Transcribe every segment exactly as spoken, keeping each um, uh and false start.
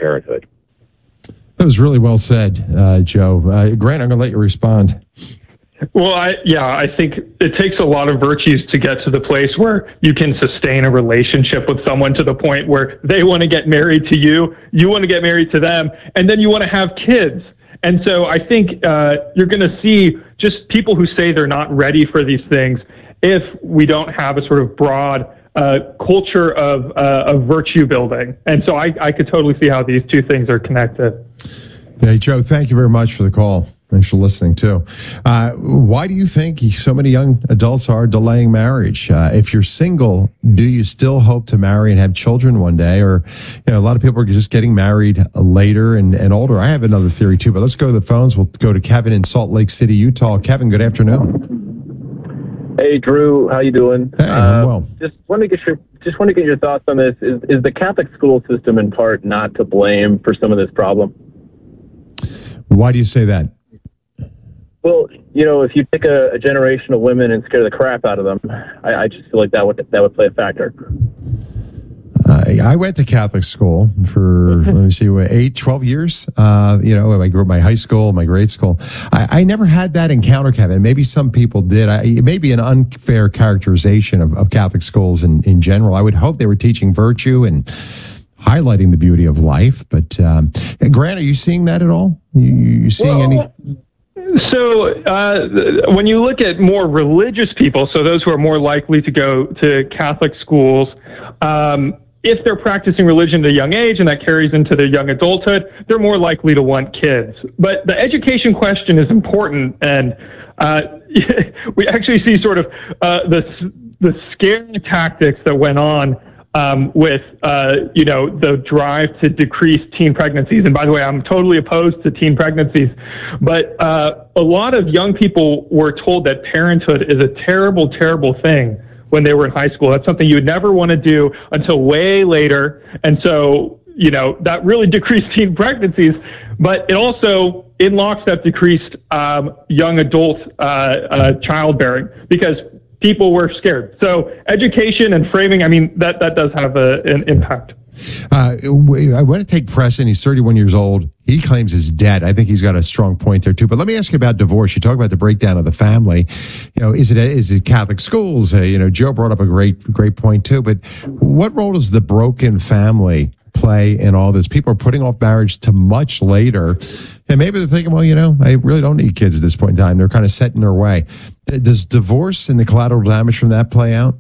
parenthood. That was really well said, uh, Joe. Uh, Grant, I'm going to let you respond. Well, I, yeah, I think it takes a lot of virtues to get to the place where you can sustain a relationship with someone to the point where they want to get married to you, you want to get married to them, and then you want to have kids. And so I think uh, you're going to see just people who say they're not ready for these things if we don't have a sort of broad uh, culture of, uh, of virtue building. And so I, I could totally see how these two things are connected. Hey, Joe, thank you very much for the call. Thanks for listening, too. Uh, why do you think so many young adults are delaying marriage? Uh, if you're single, do you still hope to marry and have children one day? Or, you know, a lot of people are just getting married later and, and older. I have another theory, too, but let's go to the phones. We'll go to Kevin in Salt Lake City, Utah. Kevin, good afternoon. Hey, Drew. How you doing? Hey, I'm uh, well. Just want to get your just want to get your thoughts on this. Is is the Catholic school system in part not to blame for some of this problem? Why do you say that? Well, you know, if you take a, a generation of women and scare the crap out of them, I, I just feel like that would that would play a factor. Uh, I went to Catholic school for, let me see, what, eight, twelve years. Uh, you know, I grew up my high school, my grade school. I, I never had that encounter, Kevin. Maybe some people did. I, it may be an unfair characterization of, of Catholic schools in, in general. I would hope they were teaching virtue and highlighting the beauty of life. But, um, Grant, are you seeing that at all? You, you seeing well, any... So uh, when you look at more religious people, so those who are more likely to go to Catholic schools, um, if they're practicing religion at a young age and that carries into their young adulthood, they're more likely to want kids. But the education question is important, and uh, we actually see sort of uh, the the scary tactics that went on Um, with, uh, you know, the drive to decrease teen pregnancies. And by the way, I'm totally opposed to teen pregnancies. But uh, a lot of young people were told that parenthood is a terrible, terrible thing when they were in high school. That's something you would never want to do until way later. And so, you know, that really decreased teen pregnancies. But it also, in lockstep, decreased um, young adult uh, uh, childbearing because people were scared. So education and framing, I mean, that, that does have a, an impact. Uh, I want to take Preston. He's thirty-one years old. He claims his debt. I think he's got a strong point there, too. But let me ask you about divorce. You talk about the breakdown of the family. You know, is it is it Catholic schools? Uh, you know, Joe brought up a great, great point, too. But what role does the broken family play in all this? People are putting off marriage to much later. And maybe they're thinking, well, you know, I really don't need kids at this point in time. They're kind of set in their way. Does divorce and the collateral damage from that play out?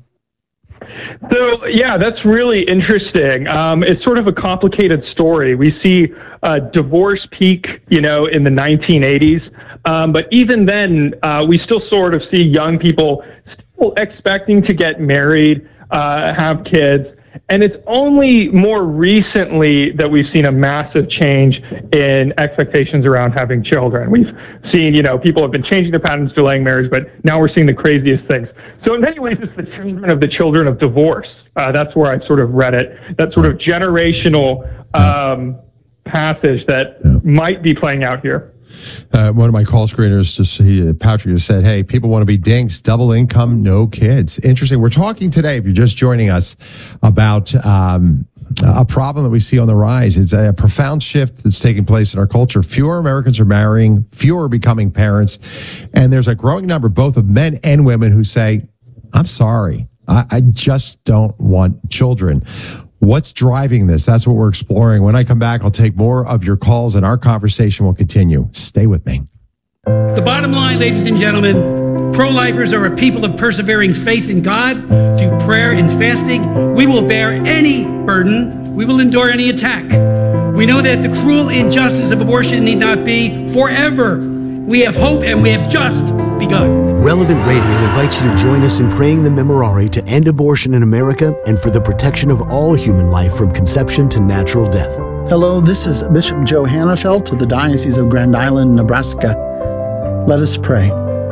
So, yeah, that's really interesting. Um, it's sort of a complicated story. We see uh, divorce peak, you know, in the nineteen eighties. Um, but even then, uh, we still sort of see young people still expecting to get married, uh, have kids. And it's only more recently that we've seen a massive change in expectations around having children. We've seen, you know, people have been changing their patterns, delaying marriage, but now we're seeing the craziest things. So in many ways, it's the children of the children of divorce. Uh, that's where I sort of read it. That sort of generational um, passage that yeah. might be playing out here. Uh, one of my call screeners, just he, Patrick, just said, hey, people want to be dinks, double income, no kids. Interesting. We're talking today, if you're just joining us, about um, a problem that we see on the rise. It's a profound shift that's taking place in our culture. Fewer Americans are marrying, fewer are becoming parents, and there's a growing number, both of men and women, who say, I'm sorry, I, I just don't want children. What's driving this? That's what we're exploring. When I come back, I'll take more of your calls and our conversation will continue. Stay with me. The bottom line, ladies and gentlemen, pro-lifers are a people of persevering faith in God through prayer and fasting. We will bear any burden. We will endure any attack. We know that the cruel injustice of abortion need not be forever. We have hope and we have just begun. Relevant Radio invites you to join us in praying the Memorare to end abortion in America and for the protection of all human life from conception to natural death. Hello, this is Bishop Joe Hannafelt of the Diocese of Grand Island, Nebraska. Let us pray.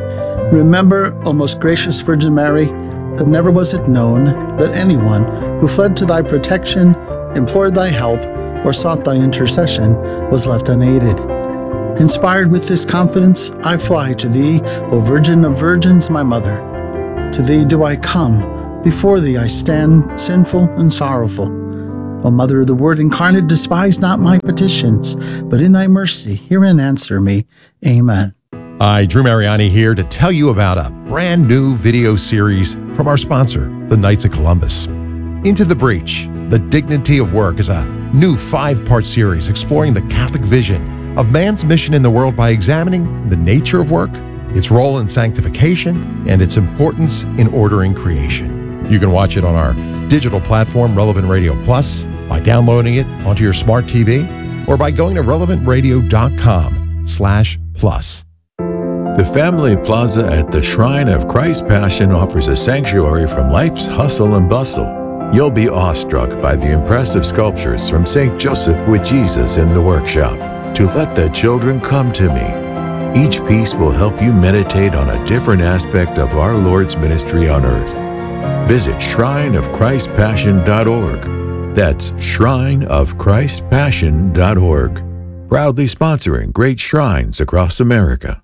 Remember, O most gracious Virgin Mary, that never was it known that anyone who fled to thy protection, implored thy help, or sought thy intercession was left unaided. Inspired with this confidence, I fly to thee, O Virgin of Virgins, my mother. To thee do I come, before thee I stand, sinful and sorrowful. O Mother of the Word incarnate, despise not my petitions, but in thy mercy hear and answer me. Amen. Hi, Drew Mariani here to tell you about a brand new video series from our sponsor, the Knights of Columbus. Into the Breach, The Dignity of Work is a new five-part series exploring the Catholic vision of man's mission in the world by examining the nature of work, its role in sanctification, and its importance in ordering creation. You can watch it on our digital platform, Relevant Radio Plus, by downloading it onto your smart T V, or by going to relevant radio dot com slash plus. The Family Plaza at the Shrine of Christ Passion offers a sanctuary from life's hustle and bustle. You'll be awestruck by the impressive sculptures from Saint Joseph with Jesus in the workshop, To Let the Children Come to Me. Each piece will help you meditate on a different aspect of our Lord's ministry on earth. Visit shrine of christ passion dot org. That's shrine of christ passion dot org. Proudly sponsoring great shrines across America.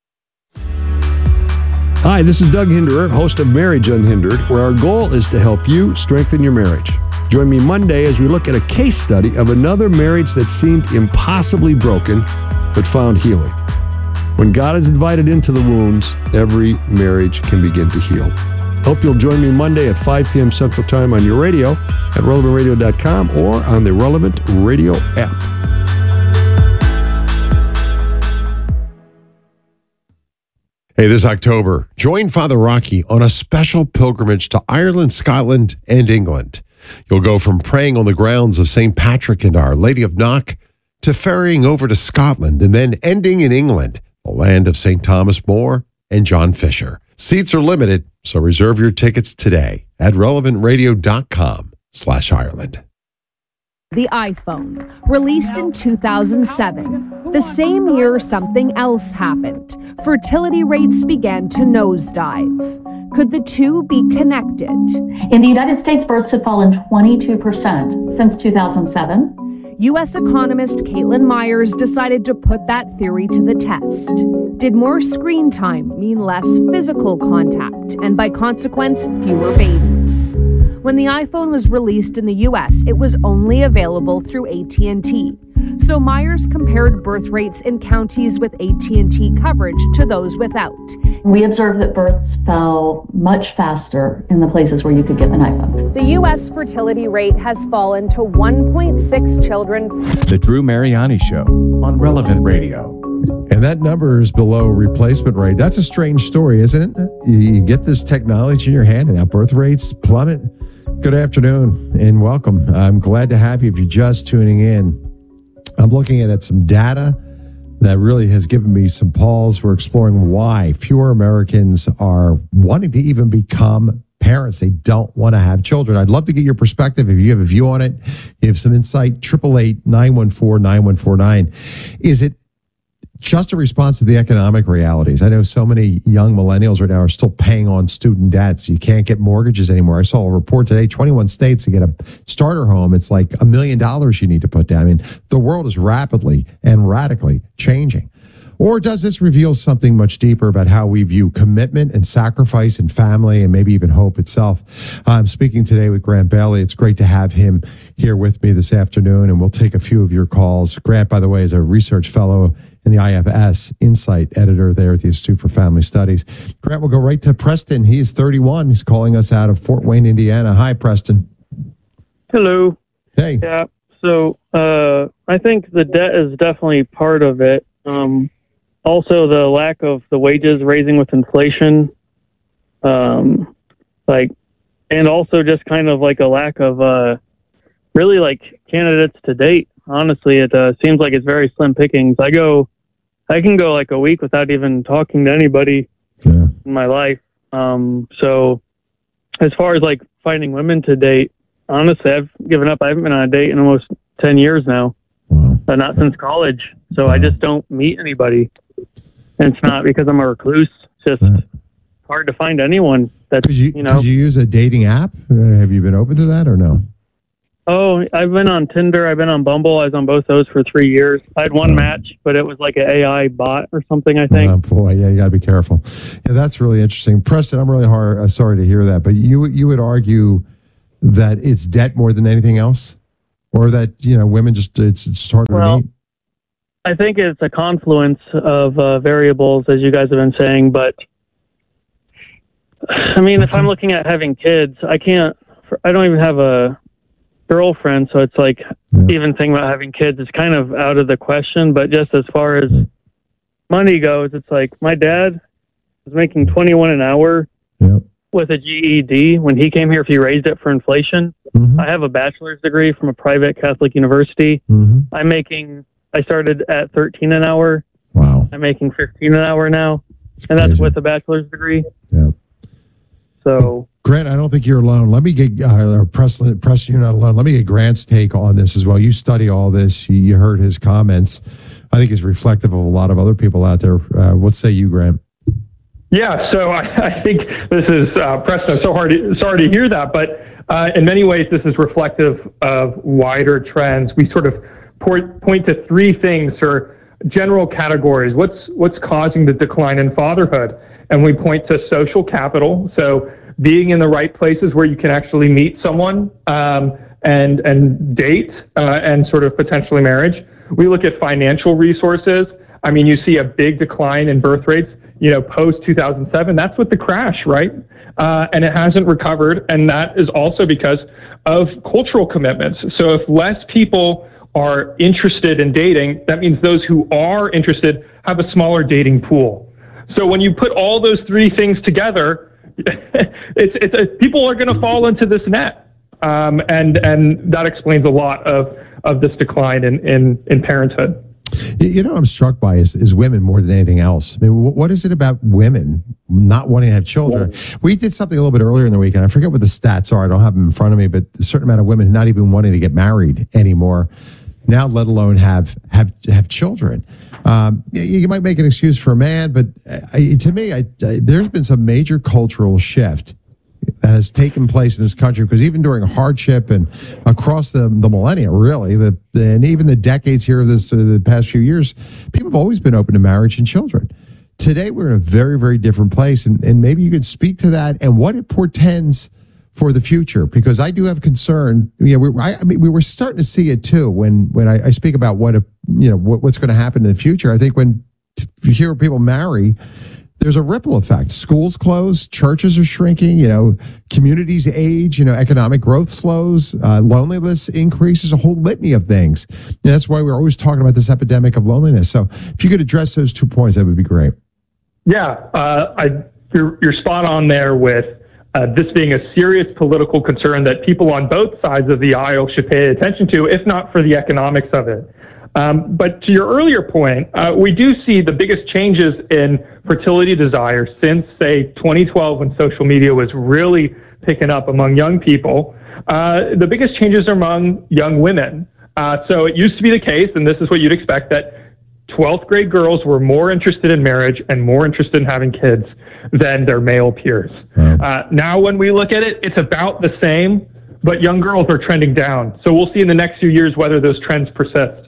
Hi, this is Doug Hinderer, host of Marriage Unhindered, where our goal is to help you strengthen your marriage. Join me Monday as we look at a case study of another marriage that seemed impossibly broken, but found healing. When God is invited into the wounds, every marriage can begin to heal. Hope you'll join me Monday at five p.m. Central Time on your radio at relevant radio dot com or on the Relevant Radio app. Hey, this October, join Father Rocky on a special pilgrimage to Ireland, Scotland, and England. You'll go from praying on the grounds of Saint Patrick and Our Lady of Knock to ferrying over to Scotland and then ending in England, the land of Saint Thomas More and John Fisher. Seats are limited, so reserve your tickets today at relevant radio dot com slash Ireland. The iPhone, released in two thousand seven. The same year something else happened. Fertility rates began to nosedive. Could the two be connected? In the United States, births have fallen twenty-two percent since two thousand seven. U S economist Caitlin Myers decided to put that theory to the test. Did more screen time mean less physical contact, and by consequence, fewer babies? When the iPhone was released in the U S, it was only available through A T and T. So Myers compared birth rates in counties with A T and T coverage to those without. We observed that births fell much faster in the places where you could get an iPhone. The U S fertility rate has fallen to one point six children. The Drew Mariani Show on Relevant Radio. And that number is below replacement rate. That's a strange story, isn't it? You get this technology in your hand and now birth rates plummet. Good afternoon and welcome. I'm glad to have you if you're just tuning in. I'm looking at some data that really has given me some pause. We're exploring why fewer Americans are wanting to even become parents. They don't want to have children. I'd love to get your perspective. If you have a view on it, you have some insight, eight eight eight, nine one four, nine one four nine. Is it just a response to the economic realities? I know so many young millennials right now are still paying on student debts. You can't get mortgages anymore. I saw a report today, twenty-one states to get a starter home. It's like a million dollars you need to put down. I mean, the world is rapidly and radically changing. Or does this reveal something much deeper about how we view commitment and sacrifice and family and maybe even hope itself? I'm speaking today with Grant Bailey. It's great to have him here with me this afternoon, and we'll take a few of your calls. Grant, by the way, is a research fellow in the I F S, Insight editor there at the Institute for Family Studies. Grant, we'll go right to Preston. He is thirty-one. He's calling us out of Fort Wayne, Indiana. Hi, Preston. Hello. Hey. Yeah. So uh, I think the debt is definitely part of it. Um, also, the lack of the wages raising with inflation, um, like, and also just kind of like a lack of uh, really like candidates to date. Honestly, it uh, seems like it's very slim pickings. I go, I can go like a week without even talking to anybody yeah. in my life. Um, so as far as like finding women to date, honestly, I've given up. I haven't been on a date in almost ten years now, wow. but not since college. So wow. I just don't meet anybody. And it's not because I'm a recluse. It's just right. hard to find anyone that, Could you, you know. could you use a dating app? Uh, have you been open to that or no? Oh, I've been on Tinder. I've been on Bumble. I was on both those for three years. I had one oh. match, but it was like an A I bot or something, I think. Oh, boy. Yeah, you got to be careful. Yeah, that's really interesting. Preston, I'm really hard, uh, sorry to hear that, but you you would argue that it's debt more than anything else? or that you know women just it's it's harder Well, to meet? I think it's a confluence of uh, variables, as you guys have been saying. But I mean, if I'm looking at having kids, I can't. I don't even have a girlfriend, so it's like Yeah. even thinking about having kids is kind of out of the question. But just as far as money goes, it's like my dad was making twenty-one an hour Yep. with a G E D when he came here. If he raised it for inflation, Mm-hmm. I have a bachelor's degree from a private Catholic university. Mm-hmm. I'm making. I started at thirteen an hour. Wow. I'm making fifteen an hour now, It's and that's crazy. with a bachelor's degree. Yeah. So Grant, I don't think you're alone. Let me get uh, press. Press, you're not alone. Let me get Grant's take on this as well. You study all this. You, you heard his comments. I think it's reflective of a lot of other people out there. Uh, what say you, Grant? Yeah, so I, I think this is, uh, Preston, so hard to, sorry to hear that, but uh, in many ways this is reflective of wider trends. We sort of point, point to three things or general categories. What's, what's causing the decline in fatherhood? And we point to social capital, so being in the right places where you can actually meet someone um, and, and date uh, and sort of potentially marriage. We look at financial resources. I mean, you see a big decline in birth rates. You know, post two thousand seven, that's with the crash, right? Uh, and it hasn't recovered. And that is also because of cultural commitments. So if less people are interested in dating, that means those who are interested have a smaller dating pool. So when you put all those three things together, it's, it's a, people are going to fall into this net. Um, and, and that explains a lot of, of this decline in, in, in parenthood. You know what I'm struck by is, is women more than anything else. I mean, wh- what is it about women not wanting to have children? We did something a little bit earlier in the week, and I forget what the stats are. I don't have them in front of me, but a certain amount of women not even wanting to get married anymore now, let alone have have have children. Um, you, you might make an excuse for a man, but I, to me, I, I, there's been some major cultural shift that has taken place in this country, because even during hardship and across the, the millennia, really, the, and even the decades here of this, uh, the past few years, people have always been open to marriage and children. Today, we're in a very, very different place, and, and maybe you could speak to that and what it portends for the future, because I do have concern. You know, we, I, I mean, we were starting to see it too when when I, I speak about what a, you know what, what's going to happen in the future. I think when you hear people marry, there's a ripple effect. Schools close, churches are shrinking, you know, communities age, you know, economic growth slows, uh, loneliness increases, a whole litany of things. And that's why we're always talking about this epidemic of loneliness. So if you could address those two points, that would be great. Yeah, uh, I, you're, you're spot on there with uh, this being a serious political concern that people on both sides of the aisle should pay attention to, if not for the economics of it. Um, but to your earlier point, uh, we do see the biggest changes in fertility desire since, say, twenty twelve, when social media was really picking up among young people. Uh, the biggest changes are among young women. Uh, so it used to be the case, and this is what you'd expect, that twelfth grade girls were more interested in marriage and more interested in having kids than their male peers. Uh, now, when we look at it, it's about the same, but young girls are trending down. So we'll see in the next few years whether those trends persist.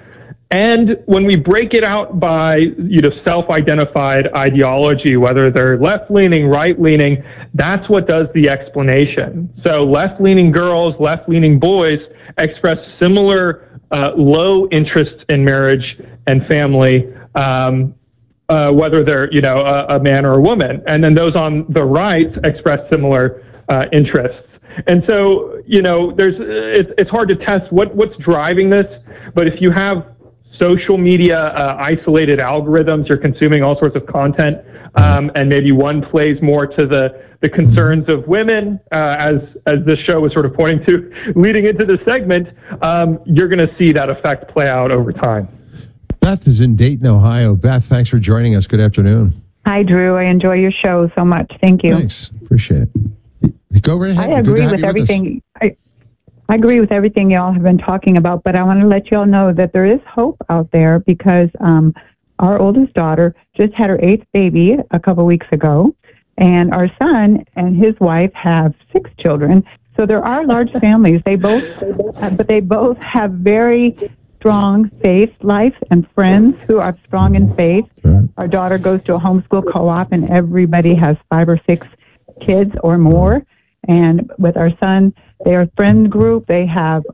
And when we break it out by, you know, self-identified ideology, whether they're left-leaning, right-leaning, that's what does the explanation. So left-leaning girls, left-leaning boys express similar uh, low interests in marriage and family, um, uh, whether they're, you know, a, a man or a woman. And then those on the right express similar uh, interests. And so, you know, there's it's, it's hard to test what, what's driving this, but if you have social media, uh, isolated algorithms, you're consuming all sorts of content, um, and maybe one plays more to the, the concerns of women, uh, as, as this show was sort of pointing to leading into this segment, um, you're going to see that effect play out over time. Beth is in Dayton, Ohio. Beth, thanks for joining us. Good afternoon. Hi, Drew. I enjoy your show so much. Thank you. Thanks. Appreciate it. Go right ahead. I agree with everything. I, I agree with everything y'all have been talking about, but I want to let y'all know that there is hope out there, because um, our oldest daughter just had her eighth baby a couple weeks ago, and our son and his wife have six children. So there are large families. They both, but they both have very strong faith life and friends who are strong in faith. Sure. Our daughter goes to a homeschool co-op, and everybody has five or six kids or more. And with our son, their friend group, they have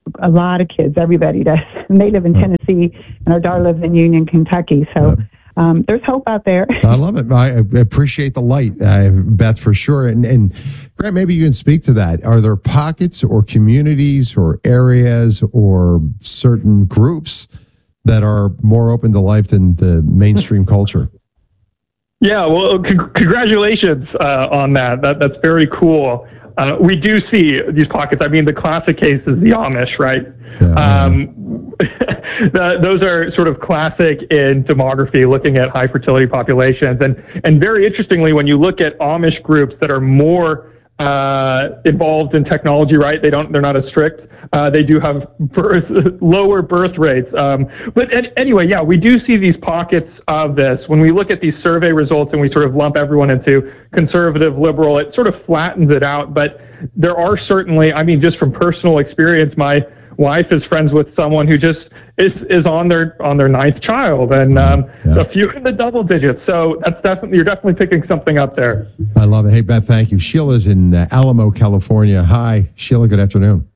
a lot of kids. Everybody does. And they live in Tennessee, and our daughter lives in Union, Kentucky. So um, there's hope out there. I love it. I appreciate the light, uh, Beth, for sure. And, and Grant, maybe you can speak to that. Are there pockets or communities or areas or certain groups that are more open to life than the mainstream culture? Yeah, well, c- congratulations uh, on that. That that's very cool. Uh, we do see these pockets. I mean, the classic case is the Amish, right? Yeah, um, the, those are sort of classic in demography, looking at high fertility populations. And, and very interestingly, when you look at Amish groups that are more uh, involved in technology, right? They don't, they're not as strict. Uh, they do have birth, lower birth rates. Um, but an- anyway, yeah, we do see these pockets of this. When we look at these survey results and we sort of lump everyone into conservative, liberal, it sort of flattens it out. But there are certainly, I mean, just from personal experience, my wife is friends with someone who just is, is on their on their ninth child, and um, yeah. a few in the double digits. So that's definitely, you're definitely picking something up there. I love it. Hey, Beth, thank you. Sheila's in uh, Alamo, California. Hi, Sheila. Good afternoon.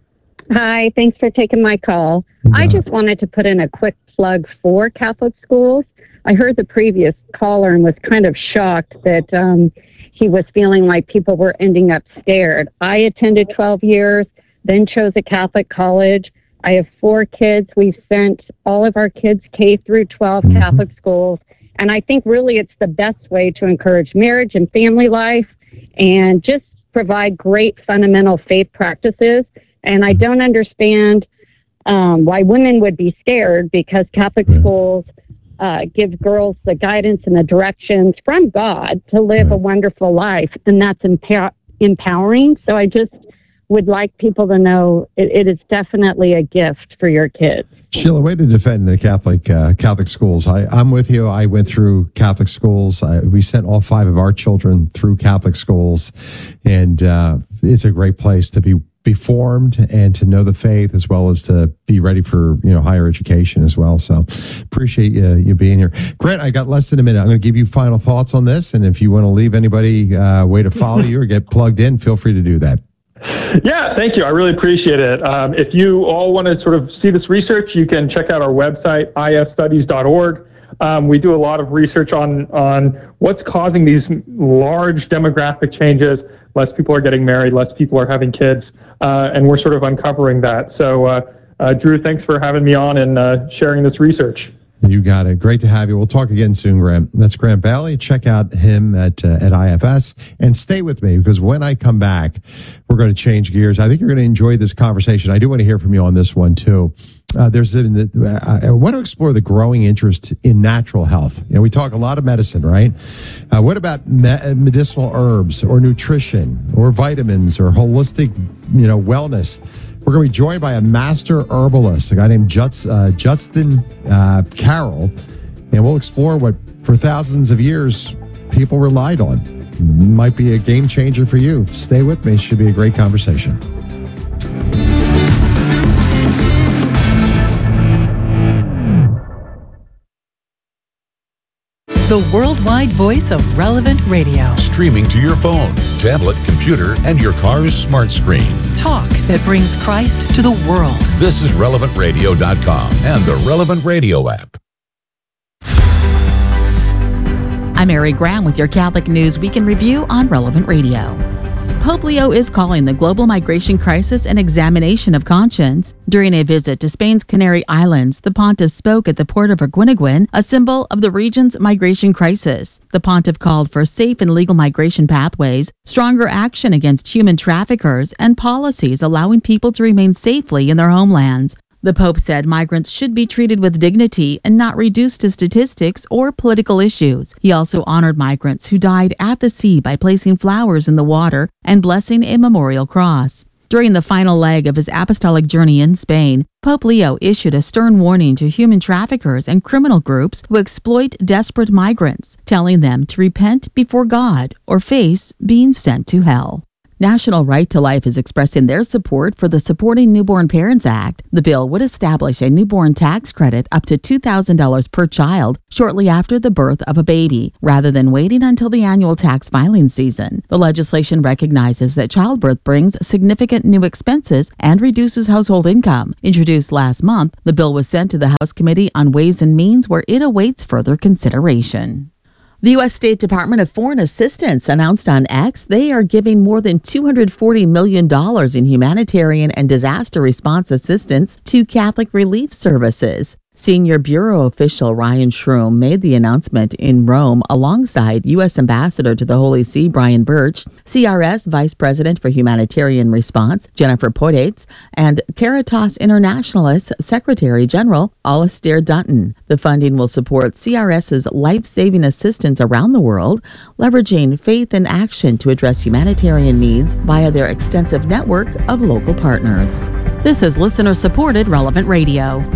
Hi, thanks for taking my call. Yeah. I just wanted to put in a quick plug for Catholic schools. I heard the previous caller and was kind of shocked that um, he was feeling like people were ending up scared. I attended twelve years, then chose a Catholic college. I have four kids. We've sent all of our kids K through twelve mm-hmm. Catholic schools. And I think really it's the best way to encourage marriage and family life and just provide great fundamental faith practices. And I don't understand um, why women would be scared, because Catholic yeah. schools uh, give girls the guidance and the directions from God to live yeah. a wonderful life. And that's empower- empowering. So I just would like people to know it, it is definitely a gift for your kids. Sheila, way to defend the Catholic uh, Catholic schools. I, I'm with you. I went through Catholic schools. I, we sent all five of our children through Catholic schools, and uh, it's a great place to be be formed and to know the faith, as well as to be ready for, you know, higher education as well. So appreciate you, you being here. Grant, I got less than a minute. I'm going to give you final thoughts on this, and if you want to leave anybody a uh, way to follow you or get plugged in, feel free to do that. Yeah, thank you. I really appreciate it. Um, if you all want to sort of see this research, you can check out our website, i s studies dot org. Um, we do a lot of research on, on what's causing these large demographic changes. Less people are getting married, less people are having kids, uh, and we're sort of uncovering that. So, uh, uh, Drew, thanks for having me on and uh, sharing this research. You got it. Great to have you. We'll talk again soon, Grant. That's Grant Bailey. Check out him at uh, at I F S, and stay with me, because when I come back, we're going to change gears. I think you're going to enjoy this conversation. I do want to hear from you on this one too. Uh, there's uh, I want to explore the growing interest in natural health. You know, we talk a lot of medicine, right? Uh, what about me- medicinal herbs or nutrition or vitamins or holistic, you know, wellness? We're going to be joined by a master herbalist, a guy named Juts, uh, Justin uh, Carroll, and we'll explore what, for thousands of years, people relied on. Might be a game changer for you. Stay with me. Should be a great conversation. The worldwide voice of Relevant Radio. Streaming to your phone, tablet, computer, and your car's smart screen. Talk that brings Christ to the world. This is relevant radio dot com and the Relevant Radio app. I'm Mary Graham with your Catholic News Weekend Review on Relevant Radio. Pope Leo is calling the global migration crisis an examination of conscience. During a visit to Spain's Canary Islands, the pontiff spoke at the port of Arguineguin, a symbol of the region's migration crisis. The pontiff called for safe and legal migration pathways, stronger action against human traffickers, and policies allowing people to remain safely in their homelands. The Pope said migrants should be treated with dignity and not reduced to statistics or political issues. He also honored migrants who died at the sea by placing flowers in the water and blessing a memorial cross. During the final leg of his apostolic journey in Spain, Pope Leo issued a stern warning to human traffickers and criminal groups who exploit desperate migrants, telling them to repent before God or face being sent to hell. National Right to Life is expressing their support for the Supporting Newborn Parents Act. The bill would establish a newborn tax credit up to two thousand dollars per child shortly after the birth of a baby, rather than waiting until the annual tax filing season. The legislation recognizes that childbirth brings significant new expenses and reduces household income. Introduced last month, the bill was sent to the House Committee on Ways and Means, where it awaits further consideration. The U S State Department of Foreign Assistance announced on X they are giving more than two hundred forty million dollars in humanitarian and disaster response assistance to Catholic Relief Services. Senior Bureau official Ryan Shroom made the announcement in Rome alongside U S Ambassador to the Holy See Brian Birch, C R S Vice President for Humanitarian Response Jennifer Podates, and Caritas Internationalis Secretary General Alistair Dutton. The funding will support CRS's life-saving assistance around the world, leveraging faith and action to address humanitarian needs via their extensive network of local partners. This is listener-supported Relevant Radio.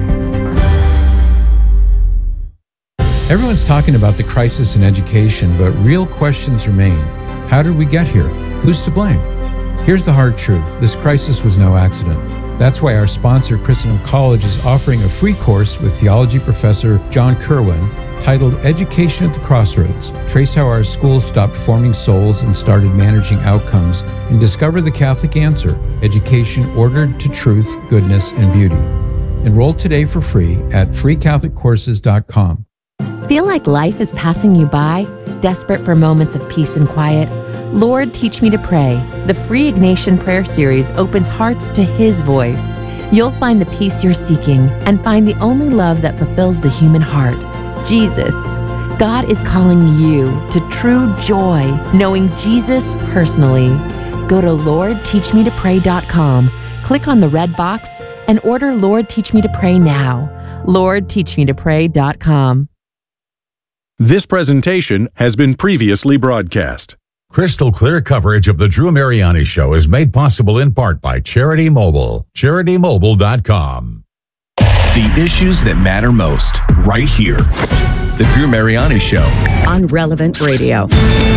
Everyone's talking about the crisis in education, but real questions remain. How did we get here? Who's to blame? Here's the hard truth. This crisis was no accident. That's why our sponsor, Christendom College, is offering a free course with theology professor John Kerwin titled Education at the Crossroads. Trace how our schools stopped forming souls and started managing outcomes, and discover the Catholic answer, education ordered to truth, goodness, and beauty. Enroll today for free at free catholic courses dot com. Feel like life is passing you by? Desperate for moments of peace and quiet? Lord, Teach Me to Pray. The free Ignatian Prayer Series opens hearts to His voice. You'll find the peace you're seeking and find the only love that fulfills the human heart, Jesus. God is calling you to true joy, knowing Jesus personally. Go to lord teach me to pray dot com, click on the red box, and order Lord, Teach Me to Pray now. lord teach me to pray dot com. This presentation has been previously broadcast. Crystal clear coverage of the Drew Mariani Show is made possible in part by Charity Mobile. charity mobile dot com. The issues that matter most, right here. The Drew Mariani Show. On Relevant Radio.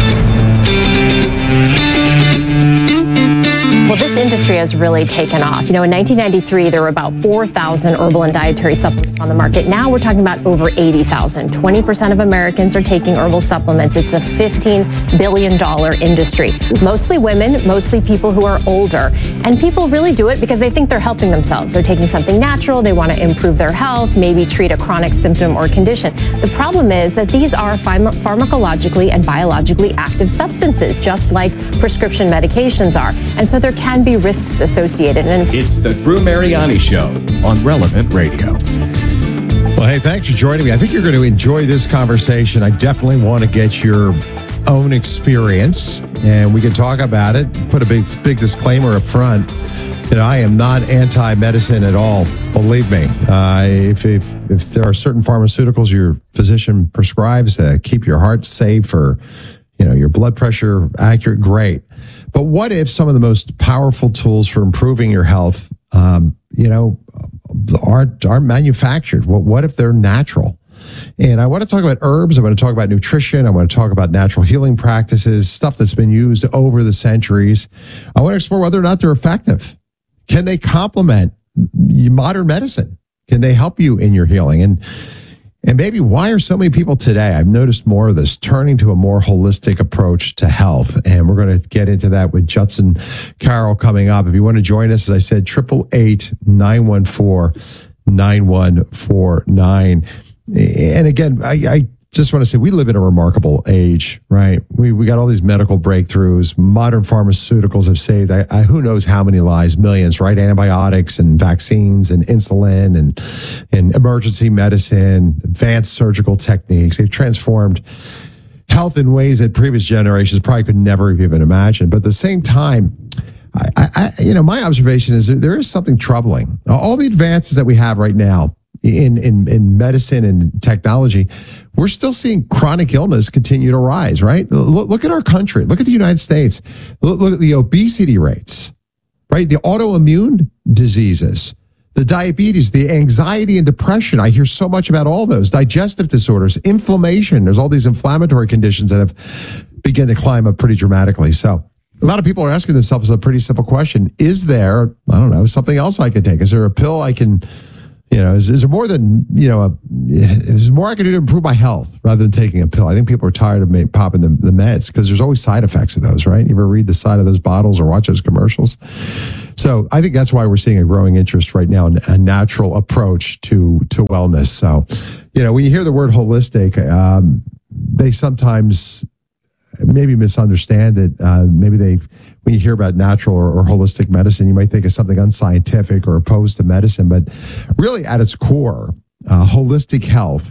Well, this industry has really taken off. You know, in nineteen ninety-three, there were about four thousand herbal and dietary supplements on the market. Now we're talking about over eighty thousand. twenty percent of Americans are taking herbal supplements. It's a fifteen billion dollars industry. Mostly women, mostly people who are older. And people really do it because they think they're helping themselves. They're taking something natural. They want to improve their health, maybe treat a chronic symptom or condition. The problem is that these are pharma- pharmacologically and biologically active substances, just like prescription medications are. And so there can be risks associated. And it's the Drew Mariani Show on Relevant Radio. Well, hey, thanks for joining me. I think you're going to enjoy this conversation. I definitely want to get your own experience, and we can talk about it. Put a big, big disclaimer up front. You know, I am not anti-medicine at all. Believe me. Uh, if, if if there are certain pharmaceuticals your physician prescribes that keep your heart safe or, you know, your blood pressure accurate, great. But what if some of the most powerful tools for improving your health, um, you know, aren't aren't manufactured? What what if they're natural? And I want to talk about herbs. I want to talk about nutrition. I want to talk about natural healing practices, stuff that's been used over the centuries. I want to explore whether or not they're effective. Can they complement modern medicine? Can they help you in your healing? And And maybe why are so many people today, I've noticed more of this, turning to a more holistic approach to health. And we're going to get into that with Judson Carroll coming up. If you want to join us, as I said, eight eight eight, nine one four, nine one four nine. And again, I, I just want to say we live in a remarkable age, right? We we got all these medical breakthroughs. Modern pharmaceuticals have saved, I, I, who knows how many lives, millions, right? Antibiotics and vaccines and insulin and, and emergency medicine, advanced surgical techniques. They've transformed health in ways that previous generations probably could never have even imagined. But at the same time, I, I, you know, my observation is that there is something troubling. All the advances that we have right now in, in, in medicine and technology, we're still seeing chronic illness continue to rise, right? Look, look at our country. Look at the United States. Look, look at the obesity rates, right? The autoimmune diseases, the diabetes, the anxiety and depression. I hear so much about all those. Digestive disorders, inflammation. There's all these inflammatory conditions that have begun to climb up pretty dramatically. So A lot of people are asking themselves a pretty simple question. Is there, I don't know, something else I can take? Is there a pill I can, you know, is, is there more than, you know, a, is there more I can do to improve my health rather than taking a pill? I think people are tired of ma- popping the, the meds because there's always side effects of those, right? You ever read the side of those bottles or watch those commercials? So I think that's why we're seeing a growing interest right now in a natural approach to, to wellness. So, you know, when you hear the word holistic, um, they sometimes maybe misunderstand it. Uh, maybe they, when you hear about natural or, or holistic medicine, you might think of something unscientific or opposed to medicine. But really, at its core, uh, holistic health,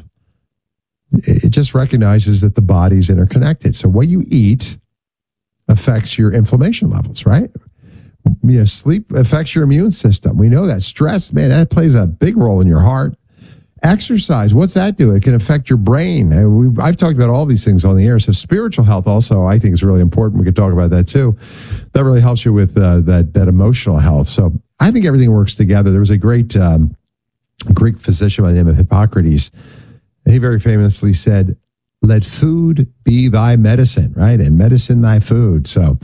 it just recognizes that the body's interconnected. So what you eat affects your inflammation levels, right? You know, sleep affects your immune system. We know that. Stress, man, that plays a big role in your heart. Exercise, what's that do? It can affect your brain. And we've, I've talked about all these things on the air. So spiritual health also, I think, is really important. We could talk about that too. That really helps you with uh, that that emotional health. So I think everything works together. There was a great um, Greek physician by the name of Hippocrates, and he very famously said, "Let food be thy medicine," right? And medicine thy food. So,